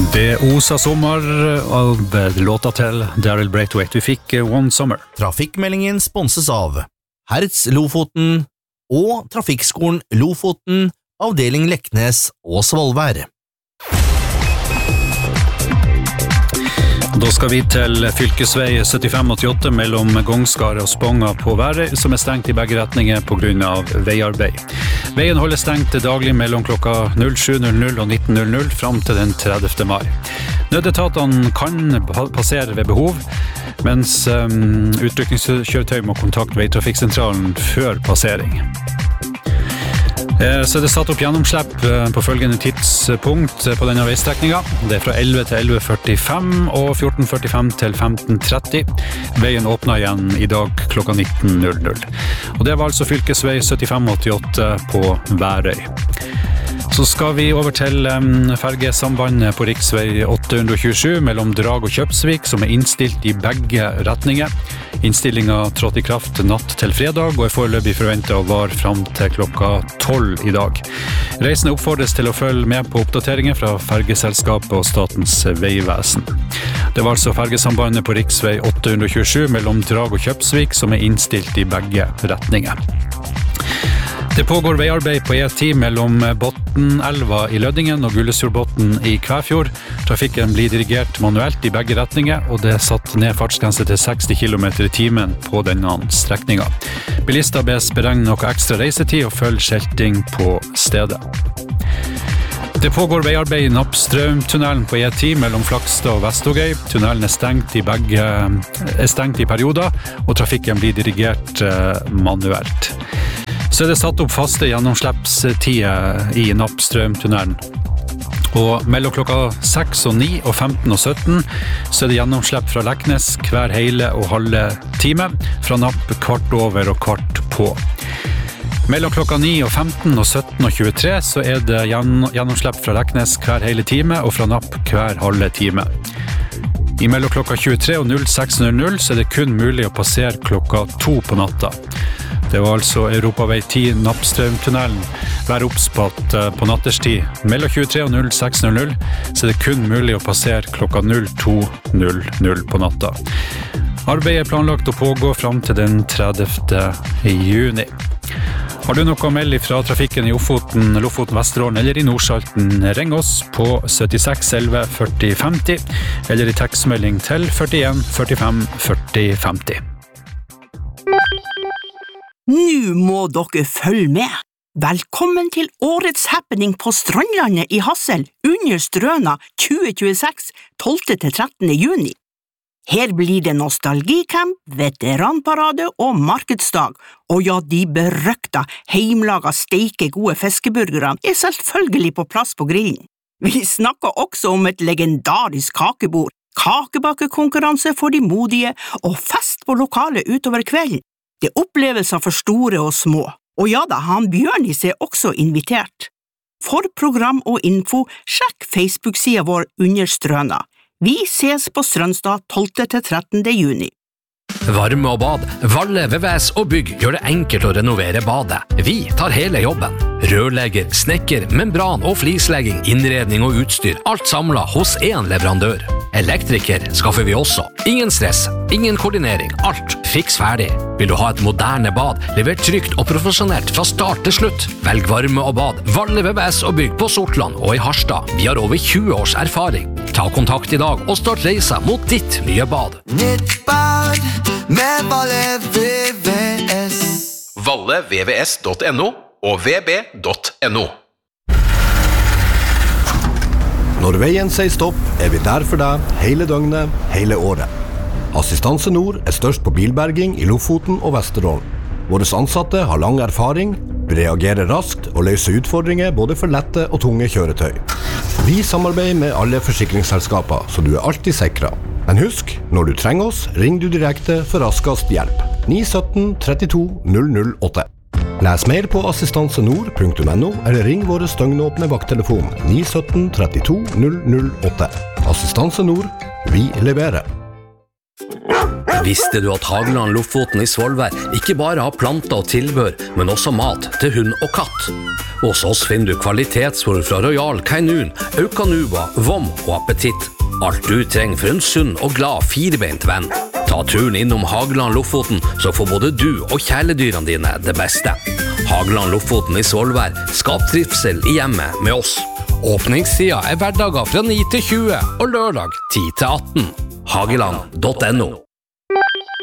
Det osa sommer av låta til Daryl Braithwaite. Vi fikk One Summer. Trafikkmeldingen sponses av Hertz Lofoten og Trafikkskolen Lofoten, avdeling Leknes og Svolvær. Da skal vi til fylkesvei 7588 mellom Gongskar og Sponga på Værøy, som stengt I begge retninger på grunn av veiarbeid. Veien holder stengt daglig mellom klokka 07.00 og 19.00 fram til den 30. mai. Nødetatene kan passere ved behov, mens utrykningskjøretøy må kontakte veitrafikksentralen før passering. Så det satt opp gjennomslipp på følgende tidspunkt på denne veistrekningen. Det fra 11 til 11.45 og 14.45 til 15.30. Veien åpner igjen I dag klokka 19.00. Og det var altså fylkesvei 7588 på Værøy. Så skal vi over til fergesambandet på riksvei 827 mellom Drag og Kjøpsvik, som innstilt I begge retninger. Innstillingen trådte I kraft natt til fredag, og foreløpig forventet å vare frem til klokka 12 I dag. Reisende oppfordres til å følge med på oppdateringer fra fergeselskapet og Statens vegvesen. Det var altså fergesambandet på riksvei 827 mellom Drag og Kjøpsvik, som innstilt I begge retninger. Det pågår veiarbeid på E10 mellom Botnelva I Lødingen og Gullesfjordbotn I Kvæfjord. Trafikken blir dirigert manuelt I begge retninger, og det satt ned fartsgrense til 60 km/t på denne strekningen. Bilister bes beregne noe ekstra reisetid og følge skilting på stedet. Det pågår veiarbeid I Nappstrømtunnelen på E10 mellom Flakstad og Vestågøy. Tunnelen stengt I perioder, og trafikken blir dirigert manuelt. Så det satt opp faste gjennomslippstider I Nappstrømtunnelen. Og mellom klokka 6 og 9 og 15 og 17 så det gjennomslipp fra Leknes hver hele og halve time, fra Napp kvart over og kvart på. Mellom klokka 9 og 15 og 17 og 23 så det gjennomslipp fra Leknes hver hele time og fra Napp hver halve time. I mellom klokka 23 og 06.00 så det kun mulig å passere klokka 2 på natta. Det var altså Europavei 10 Nappstrømtunnelen. Vær obs på at på natterstid mellom 23 og 06.00 så det kun mulig å passere klokka 02.00 på natta. Arbeidet planlagt å pågå frem til den 30. juni. Har du noe å melde fra trafikken I Ofoten, Lofoten, Vesterålen eller I Nordsalten, ring oss på 76 11 40 50 eller I tekstmelding til 41 45 40 50. Nå må dere følge med. Velkommen til årets happening på Strandlandet I Hassel under Strøna 2026, 12. til 13. juni. Her blir det nostalgicamp, veteranparade og markedsdag, og ja, de berøkta, heimlaga, steike gode fiskeburgerne selvfølgelig på plass på grillen. Vi snakker også om et legendarisk kakebord, kakebakekonkurranse for de modige og fest på lokalet utover kvelden. Det opplevelser for store og små. Og ja da, han Bjørnis også invitert. For program og info, sjekk Facebook-siden vår under Strøna. Vi ses på Strømstad 12. til 13. juni. Varme og bad. Valle, VVS og bygg gjør det enkelt å renovere badet. Vi tar hele jobben. Rørlegger, snekker, membran og flislegging, innredning og utstyr. Alt samlet hos en leverandør. Elektriker skaffer vi også. Ingen stress, ingen koordinering, alt fiks ferdig. Vil du ha et moderne bad, levert trygt og profesjonelt fra start til slutt? Velg varme og bad, Valle VVS og bygg på Sortland og I Harstad. Vi har over 20 års erfaring. Ta kontakt I dag og start reisa mot ditt nye bad. Nytt bad med Valle VVS. ValleVVS.no og vb.no. Når veien sier stopp, vi der for deg hele døgnet, hele året. Assistanse Nord størst på bilberging I Lofoten og Vesterålen. Våre ansatte har lang erfaring, reagerer raskt og løser utfordringer både for lette og tunge kjøretøy. Vi samarbeider med alle forsikringsselskaper, så du alltid sikret. Men husk, når du trenger oss, ring du direkte for raskest hjelp. 917 32 008. Les mer på assistansenord.no eller ring våre støgnåpne vakttelefon 917 32 008. Assistanse Nord, vi leverer. Visste du at Hageland Lofoten i Svolvær ikke bare har planter og tilbør, men også mat til hund og katt? Hos oss finner du kvalitetsfôr fra Royal Canin, Aucanuba, Vom og Appetitt. Alt du trenger for en sunn og glad firebeint venn. Ta turen innom Hageland Lofoten, så får både du og kjæledyrene dine det beste. Hageland Lofoten i Svolvær, skap trivsel i hjemmet med oss. Åpningstida hverdager fra 9 til 20 og lørdag 10 til 18. Hageland.no